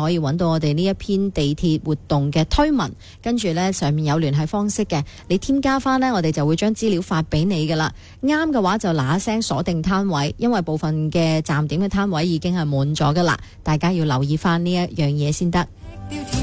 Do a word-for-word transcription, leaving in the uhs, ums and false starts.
可以揾到我哋呢一篇地鐵活動嘅推文，跟住呢上面有聯繫方式嘅，你添加翻呢，我哋就會將資料發俾你噶啦。啱嘅話就嗱一聲鎖定攤位，因為部分嘅站點嘅攤位已經係滿咗噶啦，大家要留意翻呢一樣嘢先得。